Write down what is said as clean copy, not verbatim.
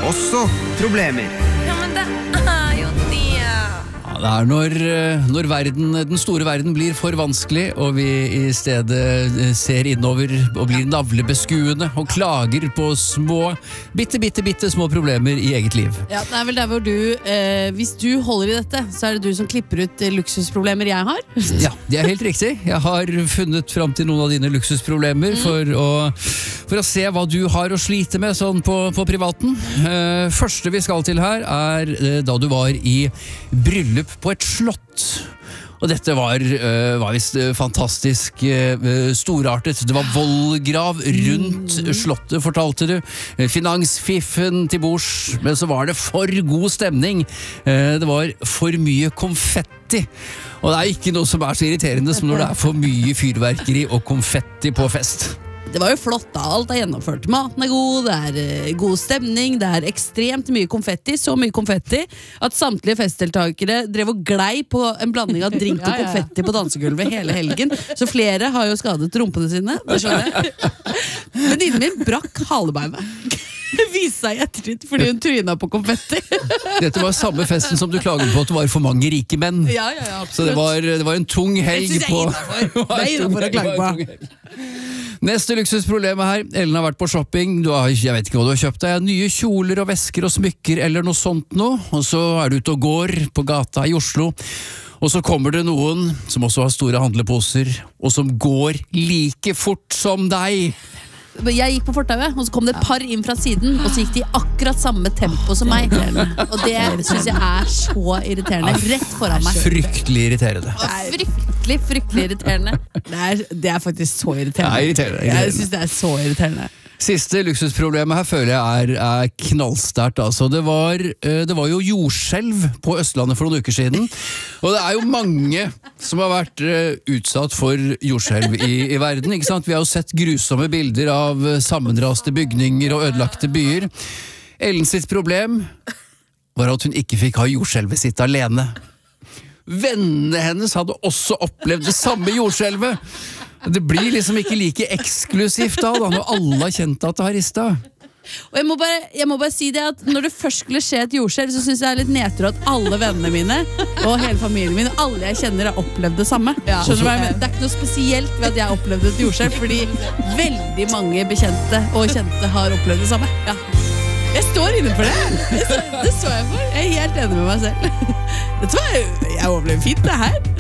også problemer. Ja, men det jo det. Det når den store verden blir for vanskelig, og vi i stedet ser innover og blir navlebeskuende og klager på bitte små problemer i eget liv. Ja, det vel der hvor hvis du holder i dette, så det du som klipper ut luksusproblemer jeg har. Ja, det helt riktig. Jeg har funnet fram til noen av dine luksusproblemer for å se hva du har å slite med sånn på privaten. Første vi skal til her da du var i bryllup på et slott. Og dette var visst fantastisk storartet. Det var vollgrav rundt slottet, fortalte du. Finansfiffen til bords, men så var det for god stemning. Det var for mye konfetti. Og det ikke noe som så irriterende som når det for mye fyrverkeri og konfetti på fest. Det var jo flott da, alt gjennomført. Maten god, det god stemning, det ekstremt mye konfetti, så mye konfetti at samtlige festdeltakere drev og glei på en blanding av drink og konfetti på dansegulvet hele helgen. Så flere har jo skadet rumpene sine, det skjønner jeg. Venninnen min brakk halebeinet. Det viste seg i ettertid fordi hun tryna på konfetti. Dette var samme festen som du klaget på at det var for mange rike menn. Ja, absolutt. Så det var en tung helg på. Det innenfor å klage på. Neste luksusproblemet her. Ellen har vært på shopping. Jeg vet ikke hva du har kjøpt deg. Nye kjoler og vesker og smykker eller noe sånt nå. Og så du ute og går på gata i Oslo. Og så kommer det noen som også har store handleposer, og som går like fort som deg. Jeg gikk på fortauet, og så kom det et par inn fra siden, og så gikk de i akkurat samme tempo som meg. Og det synes jeg så irriterende. Rett foran meg. Fryktelig irriterende. Fryktelig irriterende. Det faktisk så irriterende. Irriterende. Jeg synes det så irriterende. Siste luksusproblemet her føler jeg knallsterkt. Altså. Det var jo jordskjelv på Østlandet for noen uker siden, og det jo mange som har vært utsatt for jordskjelv i verden, ikke sant? Vi har jo sett grusomme bilder av sammenraste bygninger og ødelagte byer. Ellen sitt problem var at hun ikke fikk ha jordskjelvet sitt alene. Vennene hennes hadde også opplevd det samme jordskjelvet. Det blir liksom ikke like eksklusivt da når alle har kjent at det har ristet. Og jeg må bare si det at når det først skulle skje et jordskjelv, så synes jeg litt nedtur at alle vennene mine og hele familien min og alle jeg kjenner har opplevd det samme. Skjønner du hva jeg mener? Det ikke noe spesielt ved at jeg har opplevd et jordskjelv, fordi veldig mange bekjente og kjente har opplevd det samme. Ja. Jeg står inne for det. Det står jeg for. Jeg helt enig med meg selv. Jeg overlever fint det her.